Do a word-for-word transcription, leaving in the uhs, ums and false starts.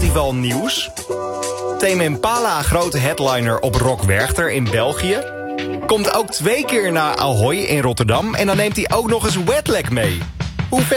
festival nieuws. Tame Impala, grote headliner op Rock Werchter in België. Komt ook twee keer naar Ahoy in Rotterdam. En dan neemt hij ook nog eens Wetlag mee. Hoe vet